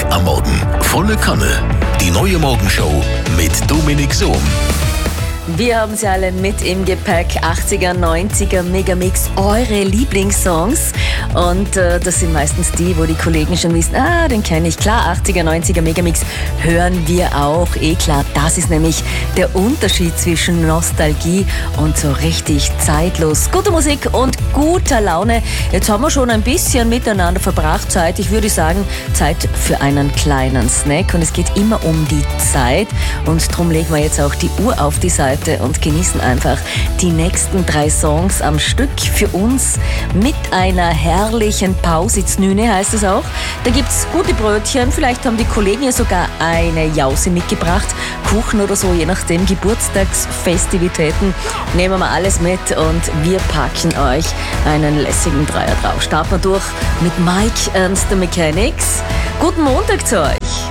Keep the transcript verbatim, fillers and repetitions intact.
am Morgen. Volle Kanne. Die neue Morgenshow mit Dominik Sohm. Wir haben sie alle mit im Gepäck. achtziger, neunziger Megamix, eure Lieblingssongs. Und äh, das sind meistens die, wo die Kollegen schon wissen, ah, den kenne ich. Klar, achtziger, neunziger Megamix hören wir auch. Eh klar, das ist nämlich der Unterschied zwischen Nostalgie und so richtig zeitlos. Gute Musik und guter Laune. Jetzt haben wir schon ein bisschen miteinander verbracht. Zeit, ich würde sagen, Zeit für einen kleinen Snack. Und es geht immer um die Zeit. Und darum legen wir jetzt auch die Uhr auf die Seite und genießen einfach die nächsten drei Songs am Stück für uns mit einer herrlichen Pausiznüne, heißt es auch. Da gibt es gute Brötchen, vielleicht haben die Kollegen ja sogar eine Jause mitgebracht, Kuchen oder so, je nachdem, Geburtstagsfestivitäten. Nehmen wir alles mit und wir packen euch einen lässigen Dreier drauf. Starten wir durch mit Mike and the Mechanics. Guten Montag zu euch.